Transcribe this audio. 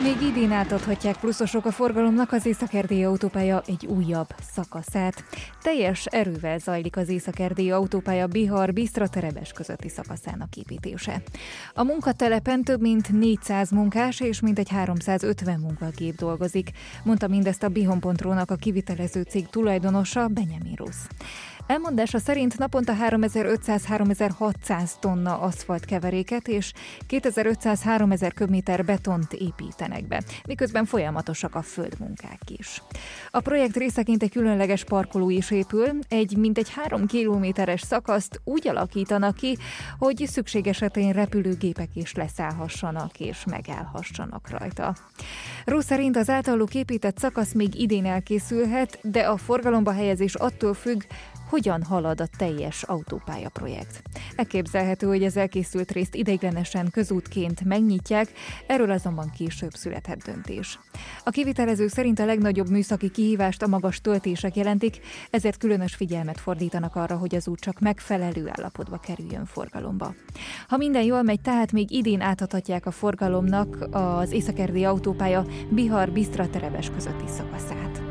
Még idén átadhatják pluszosok a forgalomnak az észak-erdélyi autópálya egy újabb szakaszát. Teljes erővel zajlik az észak-erdélyi autópálya Bihar-Bisztra-Terebes közötti szakaszának építése. A munkatelepen több mint 400 munkás és mintegy 350 munkagép dolgozik, mondta mindezt a Bihon.ro-nak a kivitelező cég tulajdonosa, Benjamin Rusz. Elmondása szerint naponta 3500-3600 tonna aszfaltkeveréket és 2500-3000 köbméter betont építenek be, miközben folyamatosak a földmunkák is. A projekt részeként egy különleges parkoló is épül, egy mintegy 3 kilométeres szakaszt úgy alakítanak ki, hogy szükség esetén repülőgépek is leszállhassanak és megállhassanak rajta. Rusz szerint az általuk épített szakasz még idén elkészülhet, de a forgalomba helyezés attól függ, hogyan halad a teljes autópálya projekt. Elképzelhető, hogy az elkészült részt ideiglenesen közútként megnyitják, erről azonban később születhet döntés. A kivitelezők szerint a legnagyobb műszaki kihívást a magas töltések jelentik, ezért különös figyelmet fordítanak arra, hogy az út csak megfelelő állapotba kerüljön forgalomba. Ha minden jól megy, tehát még idén átadhatják a forgalomnak az észak-erdélyi autópálya Bihar-Bisztra-Terebes közötti szakaszát.